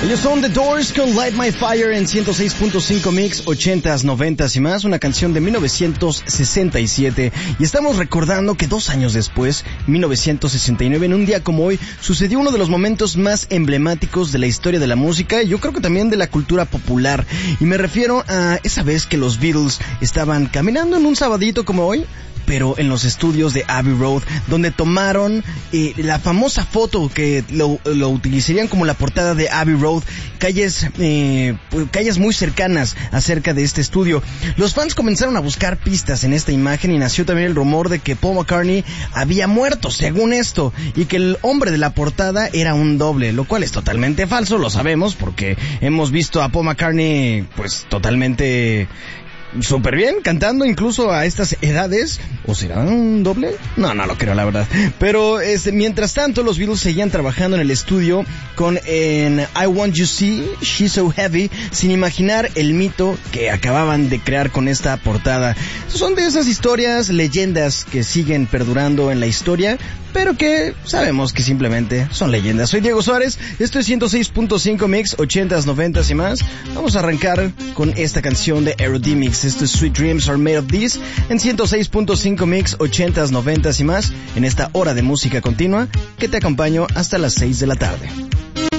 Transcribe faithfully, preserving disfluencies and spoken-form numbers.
Ellos son The Doors con Light My Fire en ciento seis punto cinco Mix, ochentas, noventas y más, una canción de mil novecientos sesenta y siete. Y estamos recordando que dos años después, mil novecientos sesenta y nueve, en un día como hoy, sucedió uno de los momentos más emblemáticos de la historia de la música y yo creo que también de la cultura popular. Y me refiero a esa vez que los Beatles estaban caminando en un sabadito como hoy, pero en los estudios de Abbey Road, donde tomaron eh, la famosa foto que lo, lo utilizarían como la portada de Abbey Road, calles, eh, calles muy cercanas acerca de este estudio. Los fans comenzaron a buscar pistas en esta imagen y nació también el rumor de que Paul McCartney había muerto, según esto, y que el hombre de la portada era un doble, lo cual es totalmente falso, lo sabemos, porque hemos visto a Paul McCartney, pues, totalmente súper bien, cantando incluso a estas edades. ¿O será un doble? No, no lo creo, la verdad. Pero este, mientras tanto, los Beatles seguían trabajando en el estudio con en I Want You See, She's So Heavy, sin imaginar el mito que acababan de crear con esta portada. Son de esas historias, leyendas que siguen perdurando en la historia, pero que sabemos que simplemente son leyendas. Soy Diego Suárez, esto es ciento seis punto cinco Mix, ochentas, noventas y más. Vamos a arrancar con esta canción de Eurodemix. Esto es Sweet Dreams Are Made of This en ciento seis punto cinco Mix, ochentas, noventas y más, en esta hora de música continua que te acompaño hasta las seis de la tarde.